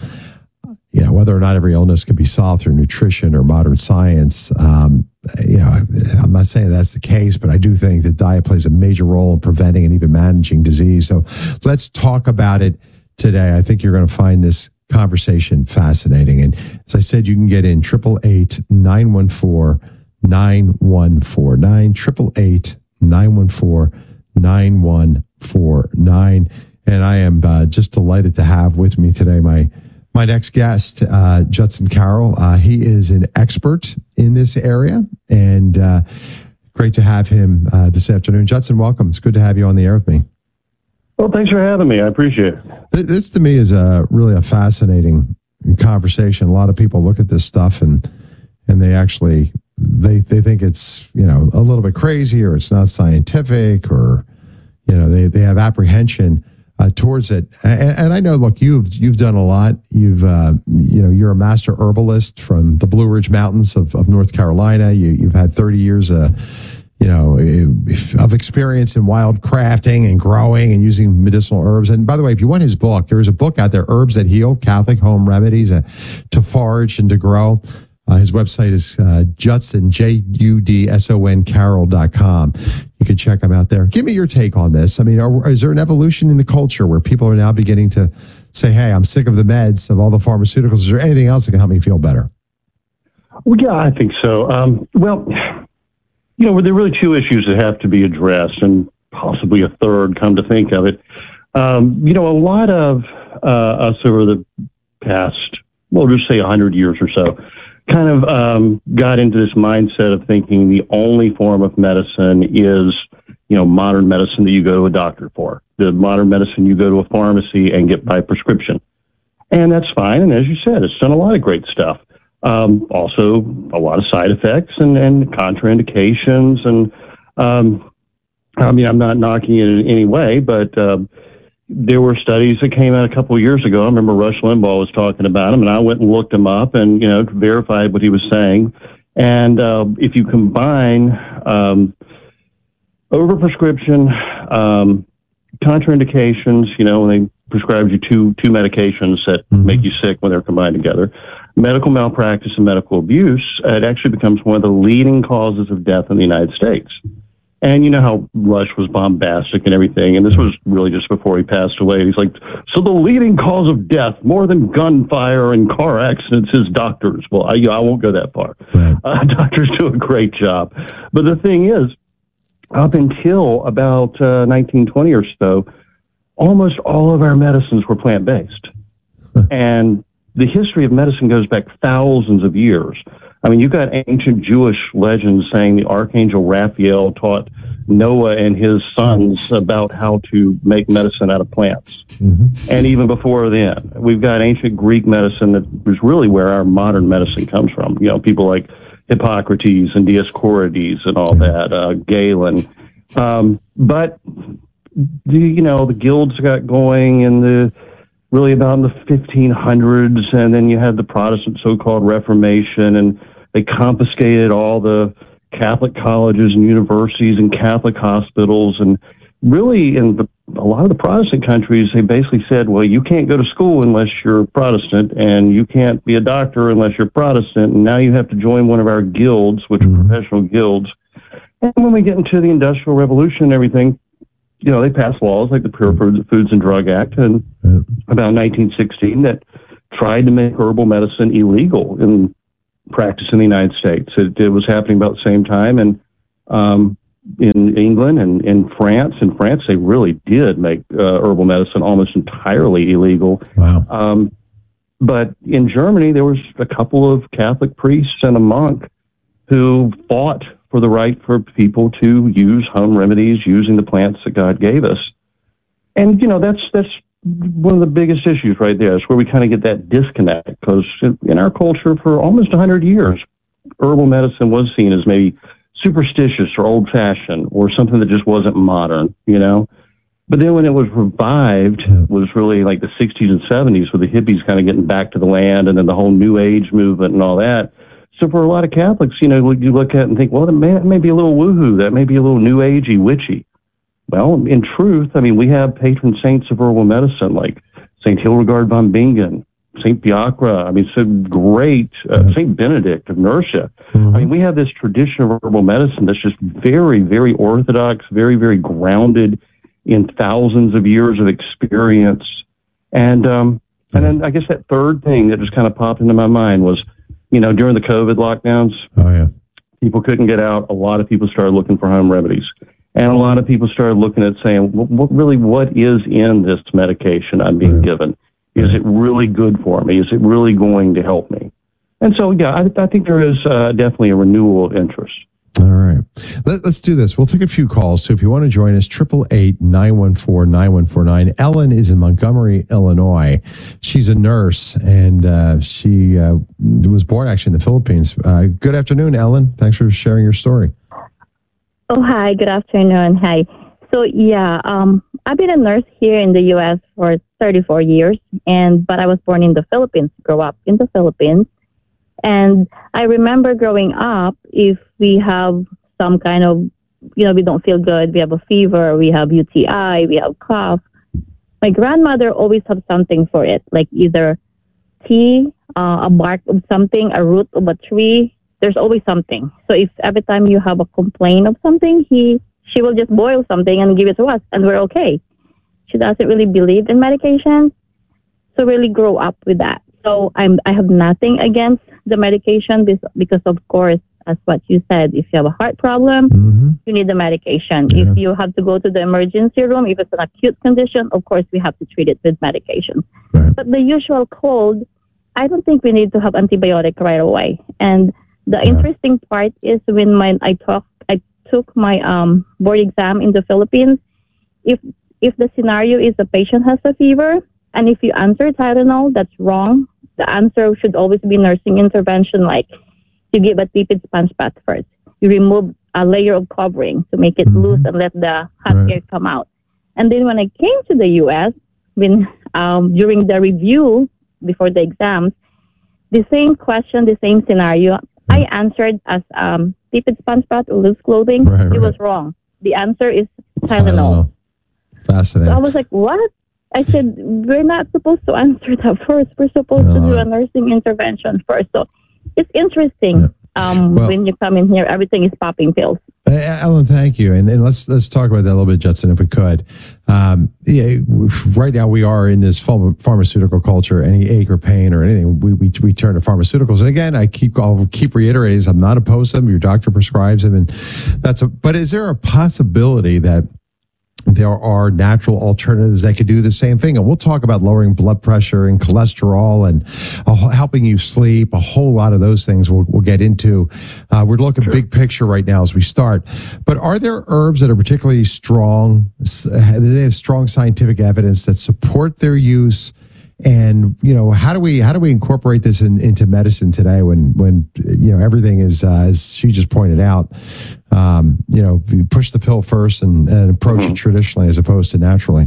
you know, whether or not every illness can be solved through nutrition or modern science, um, you know, I'm not saying that's the case, but I do think that diet plays a major role in preventing and even managing disease. So let's talk about it today. I think you're going to find this conversation fascinating. And as I said, you can get in triple eight nine one four nine one four nine, triple eight nine one four nine one four nine. And I am uh, just delighted to have with me today my My next guest, uh, Judson Carroll. Uh, he is an expert in this area, and uh, great to have him uh, this afternoon. Judson, welcome. It's good to have you on the air with me. Well, thanks for having me. I appreciate it. This, to me, is a really a fascinating conversation. A lot of people look at this stuff and and they actually they they think it's, you know, a little bit crazy, or it's not scientific, or, you know, they they have apprehension Uh, towards it. And, and I know, look, you've you've done a lot. You've uh, you know, you're a master herbalist from the Blue Ridge Mountains of, of North Carolina. You, you've had thirty years, uh, you know, of experience in wild crafting and growing and using medicinal herbs. And by the way, if you want his book, there is a book out there, Herbs That Heal: Catholic Home Remedies uh, to Forage and to Grow. Uh, his website is uh, Judson, J U D S O N, Carroll dot com. You can check him out there. Give me your take on this. I mean, are, is there an evolution in the culture where people are now beginning to say, hey, I'm sick of the meds, of all the pharmaceuticals? Is there anything else that can help me feel better? Well, yeah, I think so. Um, well, you know, there are really two issues that have to be addressed, and possibly a third, come to think of it. Um, you know, a lot of uh, us over the past, well, just say one hundred years or so, kind of um, got into this mindset of thinking the only form of medicine is, you know, modern medicine that you go to a doctor for. The modern medicine you go to a pharmacy and get by prescription. And that's fine. And as you said, it's done a lot of great stuff. Um, also, a lot of side effects and, and contraindications. And, um, I mean, I'm not knocking it in any way, but uh, there were studies that came out a couple of years ago. I remember Rush Limbaugh was talking about them, and I went and looked them up and, you know, verified what he was saying. And uh, if you combine um, overprescription, um, contraindications, you know, when they prescribe you two two medications that mm-hmm. make you sick when they're combined together, medical malpractice and medical abuse, it actually becomes one of the leading causes of death in the United States. And you know how Rush was bombastic and everything, and this was really just before he passed away. He's like, so the leading cause of death, more than gunfire and car accidents, is doctors. Well, I, I won't go that far. Right. Uh, doctors do a great job. But the thing is, up until about uh, nineteen twenty or so, almost all of our medicines were plant-based. Huh. And the history of medicine goes back thousands of years. I mean, you've got ancient Jewish legends saying the Archangel Raphael taught Noah and his sons about how to make medicine out of plants. Mm-hmm. And even before then, we've got ancient Greek medicine that was really where our modern medicine comes from. You know, people like Hippocrates and Dioscorides and all that, uh, Galen. Um, but, the, you know, the guilds got going in the really about in the fifteen hundreds, and then you had the Protestant so-called Reformation, and they confiscated all the Catholic colleges and universities and Catholic hospitals, and really, in the, a lot of the Protestant countries, they basically said, well, you can't go to school unless you're Protestant, and you can't be a doctor unless you're Protestant, and now you have to join one of our guilds, which mm-hmm. are professional guilds. And when we get into the Industrial Revolution and everything, you know, they passed laws like the Pure Foods and Drug Act and about nineteen sixteen that tried to make herbal medicine illegal in practice in the United States. It, it was happening about the same time, and um, in England and in France. In France, they really did make uh, herbal medicine almost entirely illegal. Wow. Um, but in Germany, there was a couple of Catholic priests and a monk who fought for the right for people to use home remedies using the plants that God gave us. And, you know, that's that's one of the biggest issues right there. Is where we kind of get that disconnect, because in our culture for almost one hundred years, herbal medicine was seen as maybe superstitious or old-fashioned or something that just wasn't modern, you know? But then when it was revived, it was really like the sixties and seventies with the hippies kind of getting back to the land, and then the whole New Age movement and all that. So for a lot of Catholics, you know, you look at it and think, well, that may, that may be a little woohoo. That may be a little New Agey, witchy. Well, in truth, I mean, we have patron saints of herbal medicine like Saint Hildegard von Bingen, Saint Fiacre, I mean, some great, uh, Saint Benedict of Nursia. Mm-hmm. I mean, we have this tradition of herbal medicine that's just very, very orthodox, very, very grounded in thousands of years of experience. And, um, and then I guess that third thing that just kind of popped into my mind was, you know, during the COVID lockdowns, oh, yeah. people couldn't get out. A lot of people started looking for home remedies. And a lot of people started looking at saying, what, what really, what is in this medication I'm being right. given? Is it really good for me? Is it really going to help me? And so, yeah, I, I think there is uh, definitely a renewal of interest. All right. Let, let's do this. We'll take a few calls. So if you want to join us, eight eight eight, nine one four, nine one four nine. Ellen is in Montgomery, Illinois. She's a nurse, and uh, she uh, was born actually in the Philippines. Uh, good afternoon, Ellen. Thanks for sharing your story. Oh, hi. Good afternoon. Hi. So, yeah, um, I've been a nurse here in the U S for thirty-four years, and but I was born in the Philippines, grew up in the Philippines. And I remember growing up, if we have some kind of, you know, we don't feel good, we have a fever, we have U T I, we have cough, my grandmother always had something for it, like either tea, uh, a bark of something, a root of a tree. There's always something. So if every time you have a complaint of something, he she will just boil something and give it to us, and we're okay. She doesn't really believe in medication, so really grow up with that. So I'm I have nothing against the medication because, of course, as what you said, if you have a heart problem, mm-hmm. you need the medication. Yeah. If you have to go to the emergency room, if it's an acute condition, of course, we have to treat it with medication. Right. But the usual cold, I don't think we need to have antibiotic right away. And the yeah. interesting part is when my I talk I took my um, board exam in the Philippines. If if the scenario is the patient has a fever, and if you answer Tylenol, that's wrong. The answer should always be nursing intervention, like you give a tepid sponge bath first. You remove a layer of covering to make it mm-hmm. loose and let the hot right. air come out. And then when I came to the U S, when um, during the review before the exams, the same question, the same scenario, I answered as um, tepid sponge bath or loose clothing. Right, right. It was wrong. The answer is Tylenol. Fascinating. So I was like, what? I said, we're not supposed to answer that first. We're supposed no. to do a nursing intervention first. So it's interesting. Yeah. Um, well, when you come in here, everything is popping pills. Uh, Ellen, thank you. And, and let's let's talk about that a little bit, Judson, if we could. Um, yeah, right now we are in this pharmaceutical culture. Any ache or pain or anything, we, we we turn to pharmaceuticals. And again, I keep I'll keep reiterating, I'm not opposed to them. Your doctor prescribes them, and that's a. But is there a possibility that there are natural alternatives that could do the same thing? And we'll talk about lowering blood pressure and cholesterol and uh, helping you sleep, a whole lot of those things we'll, we'll get into. Uh, we're looking sure. big picture right now as we start. But are there herbs that are particularly strong, they have strong scientific evidence that support their use? And, you know, how do we how do we incorporate this in, into medicine today when, when you know, everything is, uh, as she just pointed out, um, you know, you push the pill first and, and approach mm-hmm. it traditionally as opposed to naturally?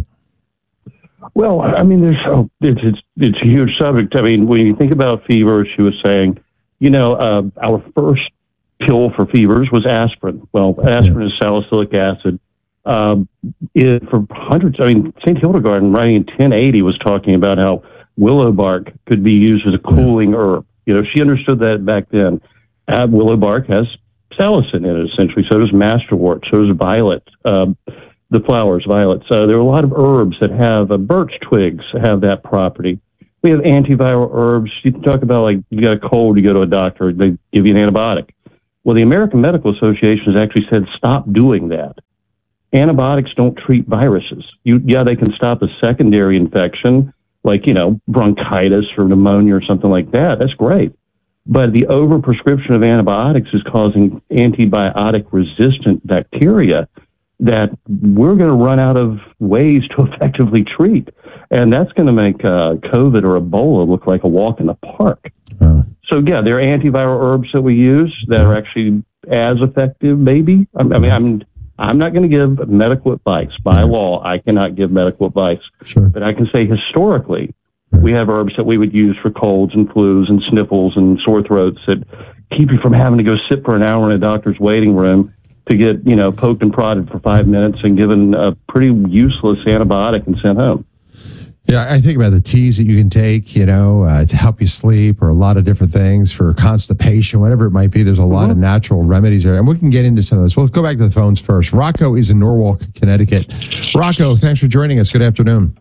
Well, I mean, there's oh, it's, it's it's a huge subject. I mean, when you think about fever, she was saying, you know, uh, our first pill for fevers was aspirin. Well, aspirin yeah. is salicylic acid. um, it, for hundreds, I mean, Saint Hildegard, writing in ten eighty, was talking about how willow bark could be used as a cooling herb. You know, she understood that back then. Uh, willow bark has salicin in it, essentially. So does masterwort. So does violet. Um, the flowers, violets. So there are a lot of herbs that have uh, birch twigs have that property. We have antiviral herbs. You can talk about, like, you got a cold, you go to a doctor, they give you an antibiotic. Well, the American Medical Association has actually said stop doing that. Antibiotics don't treat viruses. You, yeah, they can stop a secondary infection, like, you know, bronchitis or pneumonia or something like that. That's great. But the overprescription of antibiotics is causing antibiotic-resistant bacteria that we're going to run out of ways to effectively treat. And that's going to make uh, COVID or Ebola look like a walk in the park. Oh. So, yeah, there are antiviral herbs that we use that are actually as effective, maybe. I mean, I'm I'm not going to give medical advice. By law, I cannot give medical advice. Sure. But I can say historically, we have herbs that we would use for colds and flus and sniffles and sore throats that keep you from having to go sit for an hour in a doctor's waiting room to get, you know, poked and prodded for five minutes and given a pretty useless antibiotic and sent home. Yeah, I think about the teas that you can take, you know, uh, to help you sleep, or a lot of different things for constipation, whatever it might be. There's a lot mm-hmm. of natural remedies there, and we can get into some of this. We'll go back to the phones first. Rocco is in Norwalk, Connecticut. Rocco, thanks for joining us. Good afternoon.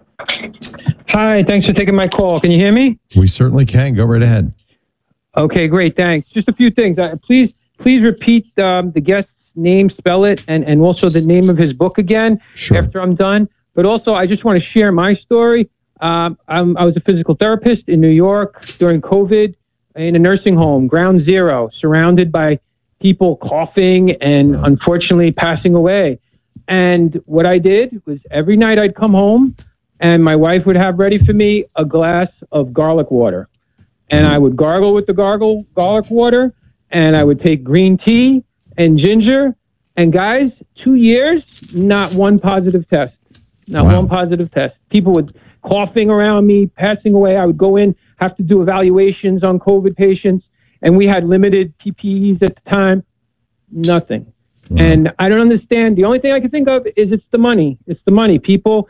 Hi, thanks for taking my call. Can you hear me? We certainly can. Go right ahead. Okay, great. Thanks. Just a few things. Uh, please, please repeat um, the guest's name, spell it, and, and also the name of his book again sure. after I'm done. But also, I just want to share my story. Um, I'm, I was a physical therapist in New York during COVID in a nursing home, ground zero, surrounded by people coughing and unfortunately passing away. And what I did was every night I'd come home and my wife would have ready for me a glass of garlic water. And I would gargle with the gargle garlic water, and I would take green tea and ginger. And guys, two years, not one positive test. Not wow. one positive test. People would coughing around me, passing away. I would go in, have to do evaluations on COVID patients, and we had limited P P Es at the time. Nothing. Wow. And I don't understand. The only thing I can think of is it's the money. It's the money. People,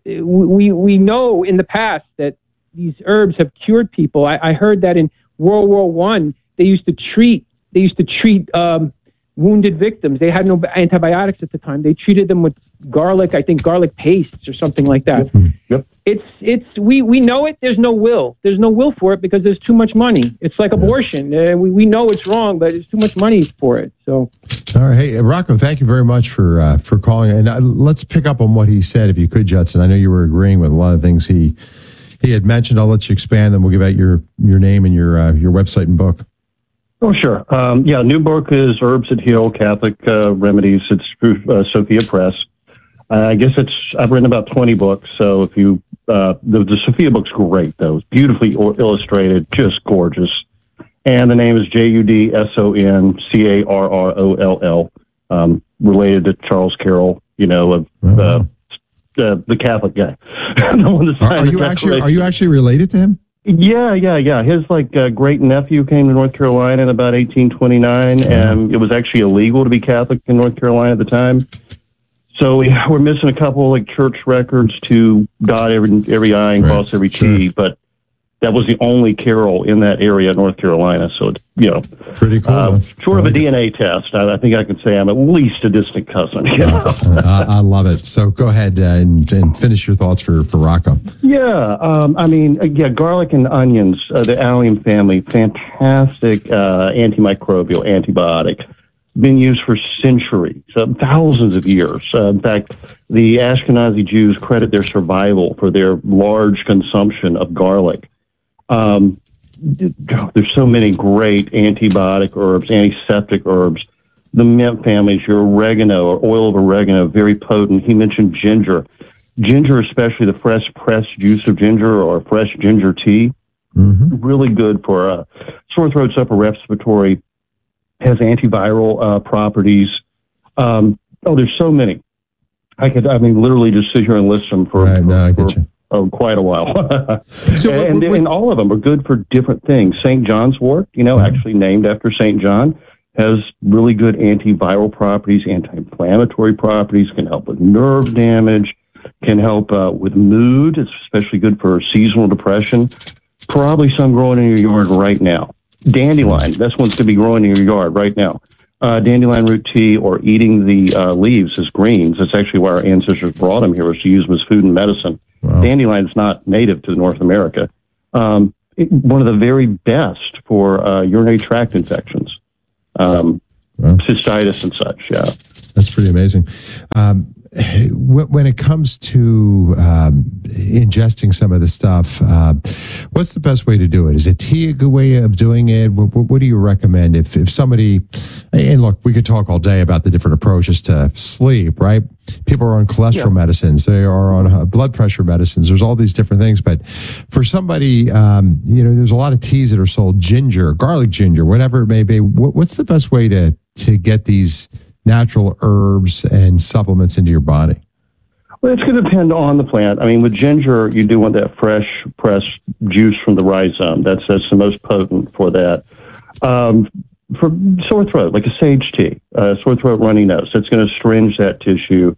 we we know in the past that these herbs have cured people. I, I heard that in World War One, they used to treat they used to treat um, wounded victims. They had no antibiotics at the time. They treated them with garlic, I think garlic pastes or something like that. Yep. It's it's we we know it. There's no will. There's no will for it because there's too much money. It's like abortion. Uh, we we know it's wrong, but there's too much money for it. So. All right, hey Rocco, thank you very much for uh, for calling. And uh, let's pick up on what he said, if you could, Judson. I know you were agreeing with a lot of things he he had mentioned. I'll let you expand, and we'll give out your your name and your uh, your website and book. Oh, sure. Um, yeah, new book is Herbs That Heal, Catholic uh, Remedies. It's through uh, Sophia Press. Uh, I guess it's, I've written about twenty books, so if you, uh, the, the Sophia book's great, though. It's beautifully or- illustrated, just gorgeous. And the name is J U D S O N C A R R O L L, um, related to Charles Carroll, you know, of oh, wow. uh, the, the Catholic guy. the one that are, are you actually Are you actually related to him? Yeah, yeah, yeah. His like uh, great nephew came to North Carolina in about eighteen twenty-nine, mm-hmm. and it was actually illegal to be Catholic in North Carolina at the time. So we, we're missing a couple like church records to dot every every I and right. cross every sure. T, but that was the only Carroll in that area, North Carolina. So it's, you know, pretty cool. Uh, short of like a D N A test, I, I think I can say I'm at least a distant cousin. You know? uh, I love it. So go ahead uh, and, and finish your thoughts for, for Rocco. Yeah, um, I mean, uh, yeah, garlic and onions, uh, the allium family, fantastic uh, antimicrobial antibiotic. Been used for centuries, uh, thousands of years. Uh, in fact, the Ashkenazi Jews credit their survival for their large consumption of garlic. Um, there's so many great antibiotic herbs, antiseptic herbs. The mint families, your oregano or oil of oregano, very potent. He mentioned ginger. Ginger, especially the fresh pressed juice of ginger or fresh ginger tea, mm-hmm. really good for uh, sore throats, upper respiratory, has antiviral uh, properties. Um, oh, there's so many. I could, I mean, literally just sit here and list them for, right, for, no, I get for you. Oh, quite a while. so, and, wait, wait. and all of them are good for different things. Saint John's wort, you know, right. actually named after Saint John. has really good antiviral properties, anti-inflammatory properties, can help with nerve damage, can help uh, with mood. It's especially good for seasonal depression. Probably some growing in your yard right now. Dandelion, that's one's going to be growing in your yard right now. Uh, dandelion root tea or eating the uh, leaves as greens. That's actually why our ancestors brought them here, was to use them as food and medicine. Wow. Dandelion is not native to North America. Um, it, one of the very best for uh, urinary tract infections, um, wow. cystitis and such, yeah. That's pretty amazing. Um, when it comes to um, ingesting some of the stuff, uh, what's the best way to do it? Is a tea a good way of doing it? What, what do you recommend if, if somebody, and look, we could talk all day about the different approaches to sleep, right? People are on cholesterol yeah. medicines. They are on uh, blood pressure medicines. There's all these different things. But for somebody, um, you know, there's a lot of teas that are sold, ginger, garlic ginger, whatever it may be. What, what's the best way to, to get these natural herbs and supplements into your body? Well, it's going to depend on the plant. I mean, with ginger, you do want that fresh pressed juice from the rhizome. That's that's the most potent for that. Um, for sore throat, like a sage tea, uh, sore throat, runny nose, that's going to astringe that tissue.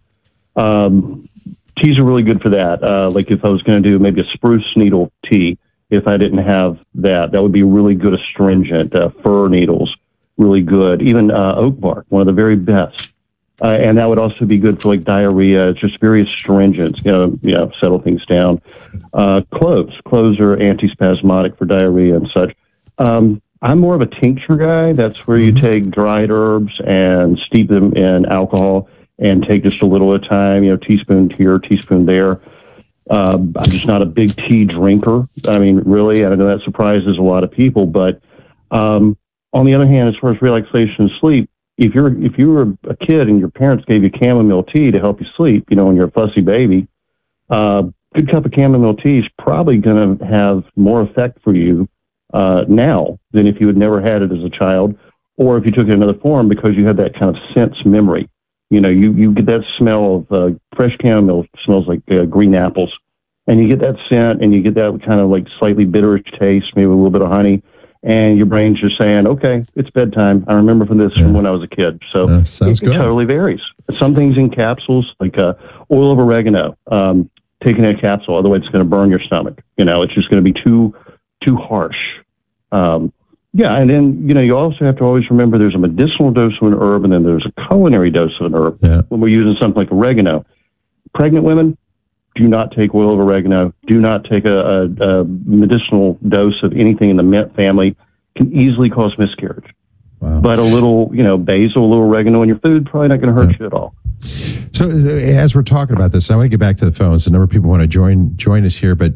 Um, teas are really good for that. Uh, like if I was going to do maybe a spruce needle tea, if I didn't have that, that would be really good astringent. Uh, fir needles, really good. Even uh, oak bark, one of the very best. Uh, and that would also be good for like diarrhea. It's just very astringent, you know, you know, settle things down. Uh, cloves. Cloves are antispasmodic for diarrhea and such. Um, I'm more of a tincture guy. That's where you take dried herbs and steep them in alcohol and take just a little at a time, you know, teaspoon here, teaspoon there. Uh, I'm just not a big tea drinker. I mean, really, I know that surprises a lot of people, but um, on the other hand, as far as relaxation and sleep, if you're if you were a kid and your parents gave you chamomile tea to help you sleep, you know, when you're a fussy baby, uh, good cup of chamomile tea is probably going to have more effect for you uh, now than if you had never had it as a child, or if you took it in another form because you have that kind of sense memory. You know, you, you get that smell of uh, fresh chamomile, smells like uh, green apples, and you get that scent and you get that kind of like slightly bitterish taste, maybe a little bit of honey. And your brain's just saying, okay, it's bedtime. I remember from this yeah. from when I was a kid. So uh, sounds it, good. It totally varies. Some things in capsules, like uh, oil of oregano, um, taking a capsule, otherwise it's going to burn your stomach. You know, it's just going to be too too harsh. Um, yeah, and then, you know, you also have to always remember there's a medicinal dose of an herb and then there's a culinary dose of an herb. Yeah. When we're using something like oregano. Pregnant women, do not take oil of oregano. Do not take a, a, a medicinal dose of anything in the mint family. Can easily cause miscarriage. Wow. But a little, you know, basil, a little oregano in your food, probably not going to hurt yeah. you at all. So as we're talking about this, I want to get back to the phones. A number of people want to join join us here, but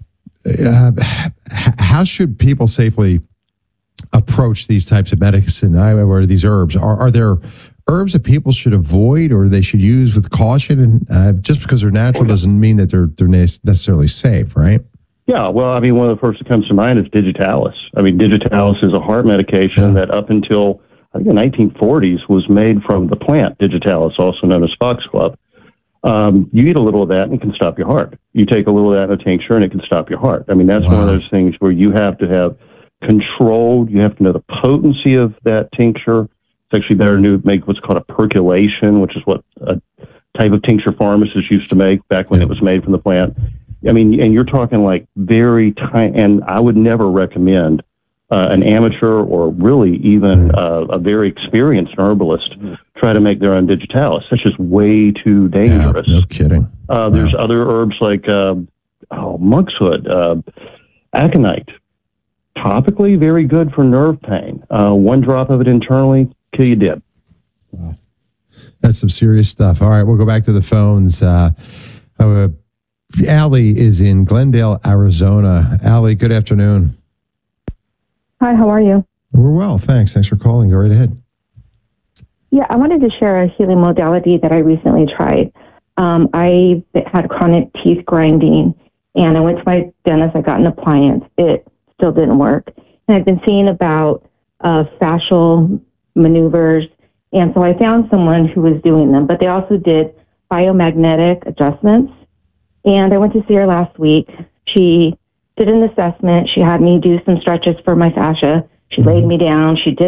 uh, how should people safely approach these types of medicine or these herbs? Are, are there herbs that people should avoid or they should use with caution? And uh, just because they're natural doesn't mean that they're they're necessarily safe, right? Yeah, well, I mean, one of the first that comes to mind is digitalis. I mean, digitalis is a heart medication yeah. that up until, I think, the nineteen forties was made from the plant digitalis, also known as foxglove. Um, you eat a little of that and it can stop your heart. You take a little of that in a tincture and it can stop your heart. I mean, that's wow. one of those things where you have to have controlled, you have to know the potency of that tincture. It's actually better to make what's called a percolation, which is what a type of tincture pharmacists used to make back when yeah. it was made from the plant. I mean, and you're talking like very tiny, and I would never recommend uh, an amateur or really even uh, a very experienced herbalist try to make their own digitalis. That's just way too dangerous. Yeah, no kidding. Uh, there's wow. other herbs like uh, oh, monkshood, uh, aconite. Topically, very good for nerve pain. Uh, one drop of it internally, kill you dead. Wow. That's some serious stuff. All right, we'll go back to the phones. Uh, uh, Allie is in Glendale, Arizona. Allie, good afternoon. Hi, how are you? We're well, thanks. Thanks for calling. Go right ahead. Yeah, I wanted to share a healing modality that I recently tried. Um, I had chronic teeth grinding, and I went to my dentist. I got an appliance. It still didn't work. And I've been seeing about uh, fascial maneuvers, and so I found someone who was doing them, but they also did biomagnetic adjustments. And I went to see her last week. She did an assessment. She had me do some stretches for my fascia. She laid me down. She did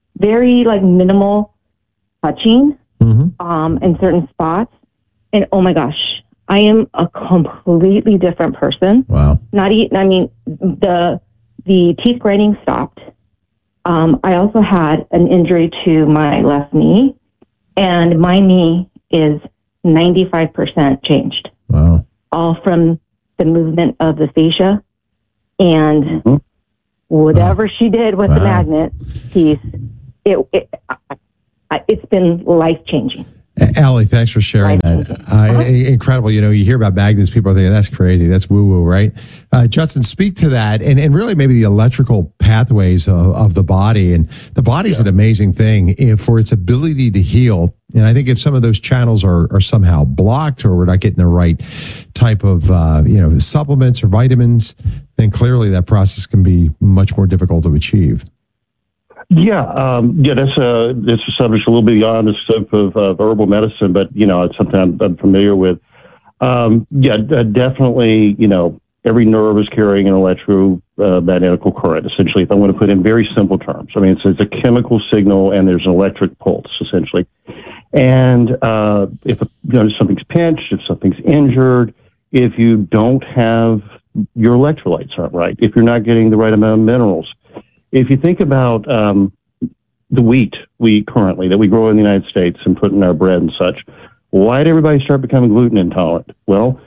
very like minimal touching Mm-hmm. um, in certain spots. And oh my gosh, I am a completely different person. Wow. Not e- I mean, the the teeth grinding stopped. Um, I also had an injury to my left knee, and my knee is ninety-five percent changed. Wow. All from the movement of the fascia and Mm-hmm. whatever she did with Wow. the magnet piece. It, it I, it's been life changing. Allie, thanks for sharing that. Uh, incredible. You know, you hear about magnets, people are thinking, that's crazy. That's woo-woo, right? Uh, Justin, speak to that and, and really maybe the electrical pathways of, of the body. And the body's yeah. an amazing thing if, for its ability to heal. And I think if some of those channels are, are somehow blocked or we're not getting the right type of, uh, you know, supplements or vitamins, then clearly that process can be much more difficult to achieve. Yeah, um, yeah, that's a that's a subject a little bit beyond the scope of, of herbal medicine, but you know, it's something I'm, I'm familiar with. Um, yeah, uh, definitely. You know, every nerve is carrying an electromagnetic current. Essentially, if I want to put in very simple terms, I mean, it's, it's a chemical signal, and there's an electric pulse, essentially. And uh, if you know something's pinched, if something's injured, if you don't have your electrolytes aren't right, if you're not getting the right amount of minerals. If you think about um, the wheat we currently that we grow in the United States and put in our bread and such, why did everybody start becoming gluten intolerant? Well,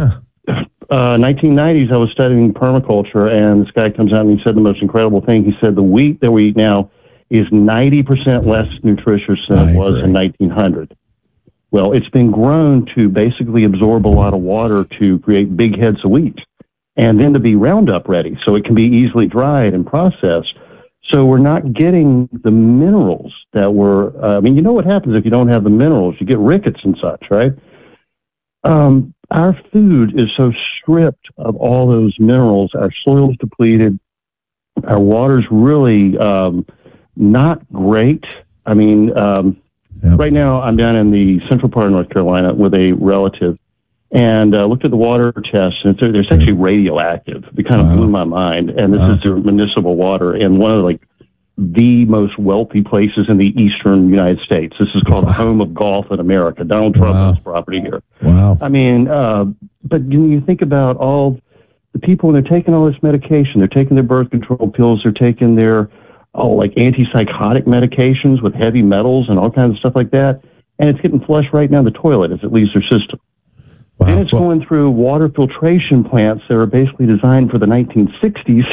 uh, nineteen nineties, I was studying permaculture, and this guy comes out and he said the most incredible thing. He said the wheat that we eat now is ninety percent less nutritious than I it was agree. in nineteen hundred. Well, it's been grown to basically absorb a lot of water to create big heads of wheat, and then to be Roundup ready, so it can be easily dried and processed. So we're not getting the minerals that were, uh, I mean, you know what happens if you don't have the minerals? You get rickets and such, right? Um, our food is so stripped of all those minerals. Our soil's depleted. Our water's really um, not great. I mean, um, Yep. right now I'm down in the central part of North Carolina with a relative, and uh, looked at the water test, and it's, it's actually radioactive. It kind of Wow. blew my mind. And this Wow. is their municipal water in one of like the most wealthy places in the eastern United States. This is called the home of golf in America. Donald Trump Wow. owns property here. Wow. I mean, uh, but you, you think about all the people when they're taking all this medication, they're taking their birth control pills, they're taking their oh, like antipsychotic medications with heavy metals and all kinds of stuff like that, and it's getting flushed right down the toilet as it leaves their system. Wow. Then it's Well, going through water filtration plants that are basically designed for the nineteen sixties,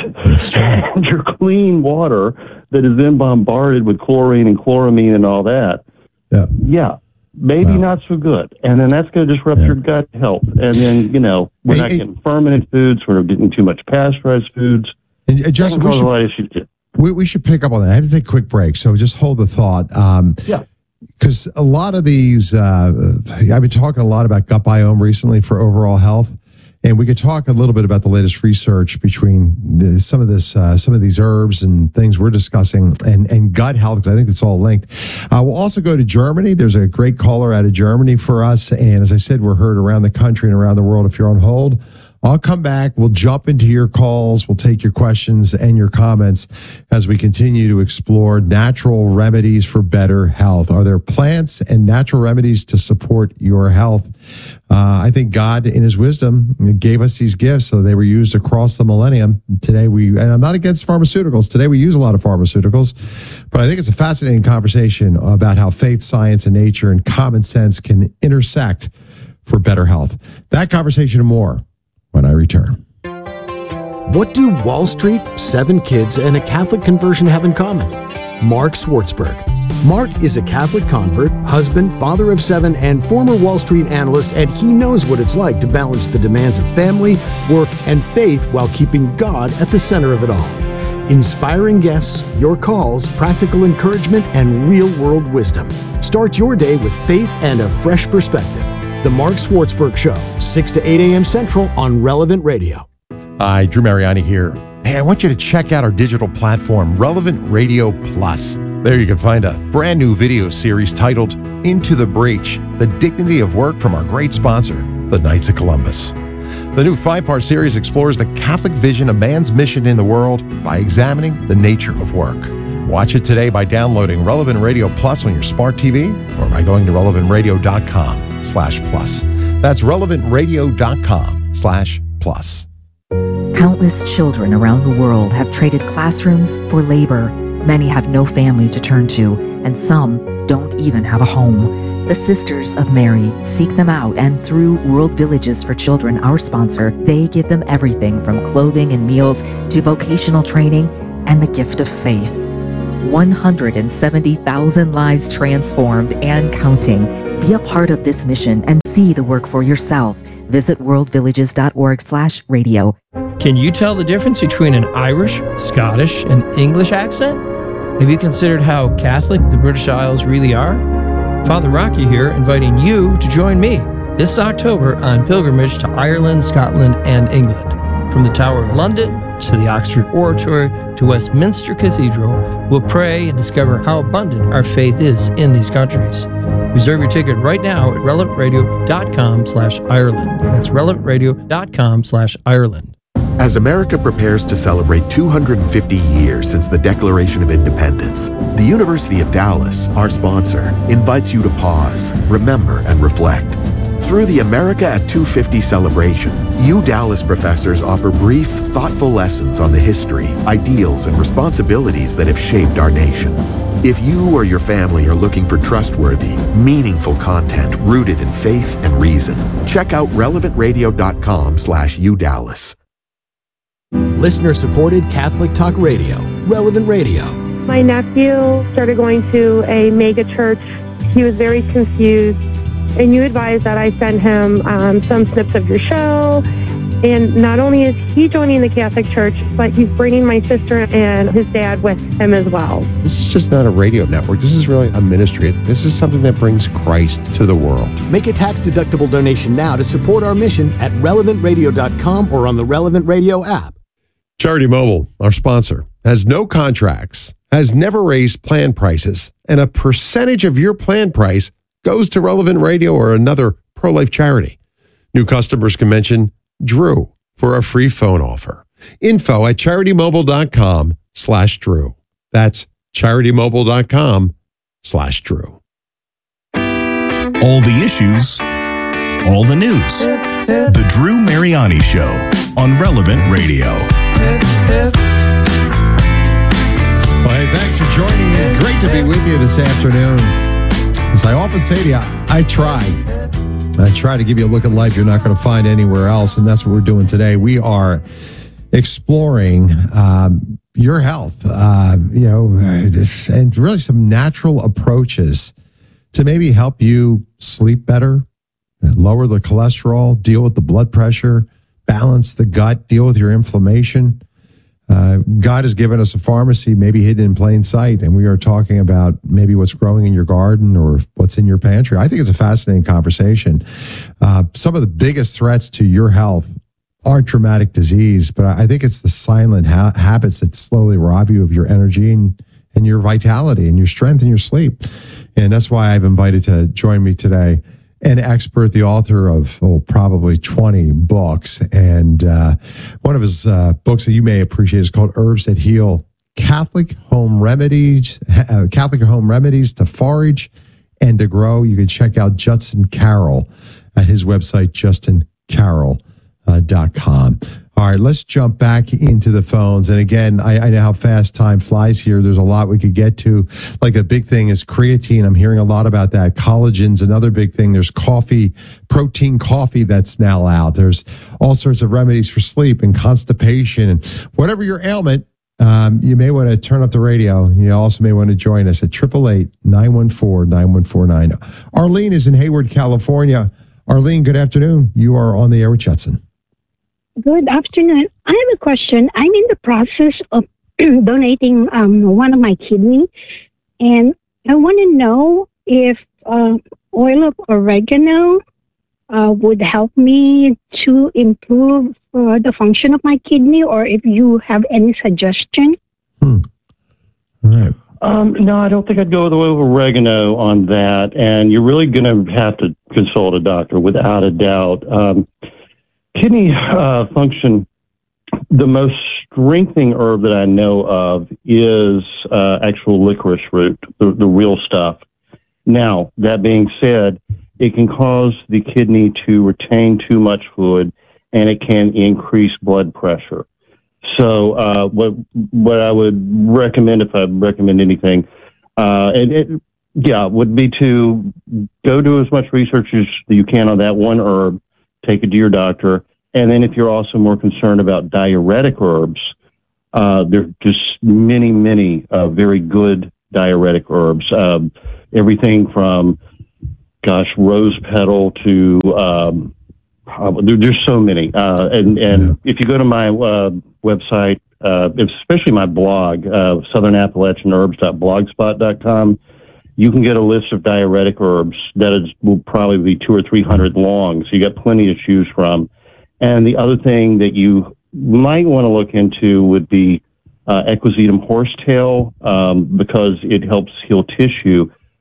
and your clean water that is then bombarded with chlorine and chloramine and all that. Yeah. Yeah. Maybe Wow. not so good. And then that's going to disrupt Yeah. your gut health. And then, you know, we're Hey, not hey- getting fermented foods. We're getting too much pasteurized foods. and, uh, Justin, That we can cause should, a lot of issues too. we, we should pick up on that. I have to take a quick break, so just hold the thought. Um, Yeah. Because a lot of these, uh, I've been talking a lot about gut biome recently for overall health, and we could talk a little bit about the latest research between the, some of this, uh, some of these herbs and things we're discussing, and and gut health, because I think it's all linked. Uh, we'll also go to Germany. There's a great caller out of Germany for us, and as I said, we're heard around the country and around the world. If you're on hold, I'll come back. We'll jump into your calls. We'll take your questions and your comments as we continue to explore natural remedies for better health. Are there plants and natural remedies to support your health? Uh, I think God, in his wisdom, gave us these gifts so they were used across the millennium. Today, we, and I'm not against pharmaceuticals. Today, we use a lot of pharmaceuticals, but I think it's a fascinating conversation about how faith, science, and nature and common sense can intersect for better health. That conversation and more when I return. What do Wall Street, seven kids, and a Catholic conversion have in common? Mark Schwartzberg. Mark is a Catholic convert, husband, father of seven, and former Wall Street analyst, and he knows what it's like to balance the demands of family, work, and faith while keeping God at the center of it all. Inspiring guests, your calls, practical encouragement, and real-world wisdom. Start your day with faith and a fresh perspective. The Mark Schwartzberg Show, six to eight a.m. Central on Relevant Radio. Hi, Drew Mariani here. Hey, I want you to check out our digital platform, Relevant Radio Plus. There you can find a brand new video series titled Into the Breach, The Dignity of Work from our great sponsor, the Knights of Columbus. The new five-part series explores the Catholic vision of man's mission in the world by examining the nature of work. Watch it today by downloading Relevant Radio Plus on your smart T V or by going to relevant radio dot com slash plus. That's relevant radio dot com slash plus. Countless children around the world have traded classrooms for labor. Many have no family to turn to, and some don't even have a home. The Sisters of Mary seek them out, and through World Villages for Children, our sponsor, they give them everything from clothing and meals to vocational training and the gift of faith. one hundred seventy thousand lives transformed and counting. Be a part of this mission and see the work for yourself. Visit world villages dot org slash radio. Can you tell the difference between an Irish, Scottish, and English accent? Have you considered how Catholic the British Isles really are? Father Rocky here, inviting you to join me this October on pilgrimage to Ireland, Scotland, and England. From the Tower of London to the Oxford Oratory to Westminster Cathedral, we'll pray and discover how abundant our faith is in these countries. Reserve your ticket right now at relevant radio dot com slash Ireland. That's relevant radio dot com slash Ireland. As America prepares to celebrate two hundred fifty years since the Declaration of Independence, the University of Dallas, our sponsor, invites you to pause, remember, and reflect. Through the America at two fifty celebration, U Dallas professors offer brief, thoughtful lessons on the history, ideals, and responsibilities that have shaped our nation. If you or your family are looking for trustworthy, meaningful content rooted in faith and reason, check out relevant radio dot com slash U Dallas. Listener-supported Catholic Talk Radio, Relevant Radio. My nephew started going to a mega church. He was very confused, and you advised that I send him um, some snips of your show. And not only is he joining the Catholic Church, but he's bringing my sister and his dad with him as well. This is just not a radio network. This is really a ministry. This is something that brings Christ to the world. Make a tax-deductible donation now to support our mission at relevant radio dot com or on the Relevant Radio app. Charity Mobile, our sponsor, has no contracts, has never raised plan prices, and a percentage of your plan price goes to Relevant Radio or another pro-life charity. New customers can mention Drew for a free phone offer. Info at charity mobile dot com slash Drew. That's charity mobile dot com slash Drew. All the issues, all the news. The Drew Mariani Show on Relevant Radio. Well, hey, thanks for joining me. Great to be with you this afternoon. As I often say to you, I try. I try to give you a look at life you're not going to find anywhere else, and that's what we're doing today. We are exploring um, your health, uh, you know, and really some natural approaches to maybe help you sleep better, lower the cholesterol, deal with the blood pressure, balance the gut, deal with your inflammation. Uh, God has given us a pharmacy maybe hidden in plain sight, and we are talking about maybe what's growing in your garden or what's in your pantry. I think it's a fascinating conversation. Uh, some of the biggest threats to your health aren't traumatic disease, but I think it's the silent ha- habits that slowly rob you of your energy and, and your vitality and your strength and your sleep. And that's why I've invited to join me today an expert, the author of oh, probably twenty books. And uh, one of his uh, books that you may appreciate is called Herbs That Heal, Catholic Home Remedies, uh, Catholic Home Remedies to Forage and to Grow. You can check out Judson Carroll at his website, justin carroll dot com. All right, let's jump back into the phones. And again, I, I know how fast time flies here. There's a lot we could get to. Like a big thing is creatine. I'm hearing a lot about that. Collagen's another big thing. There's coffee, protein coffee that's now out. There's all sorts of remedies for sleep and constipation. And whatever your ailment, um, you may want to turn up the radio. You also may want to join us at eight eight eight, nine one four, nine one four nine. Arlene is in Hayward, California. Arlene, good afternoon. You are on the air with Judson. Good afternoon. I have a question. I'm in the process of donating um, one of my kidney, and I want to know if uh, oil of oregano uh, would help me to improve uh, the function of my kidney, or if you have any suggestion. Hmm. All right. Um, no, I don't think I'd go with oil of oregano on that, and you're really going to have to consult a doctor without a doubt. Um, Kidney uh, function the most strengthening herb that I know of is uh, actual licorice root, the, the real stuff. Now, that being said, it can cause the kidney to retain too much fluid, and it can increase blood pressure. So uh, what what I would recommend, if I recommend anything, uh, and it, yeah, would be to go do as much research as you can on that one herb, take it to your doctor, and then if you're also more concerned about diuretic herbs, uh, there are just many, many uh, very good diuretic herbs. Um, everything from, gosh, rose petal to um, uh, there, there's so many. Uh, and and yeah. if you go to my uh, website, uh, especially my blog, uh, southern appalachian herbs dot blogspot dot com, you can get a list of diuretic herbs that is, will probably be two or three hundred long. So you got plenty to choose from. And the other thing that you might want to look into would be uh, Equisetum horsetail, um, because it helps heal tissue.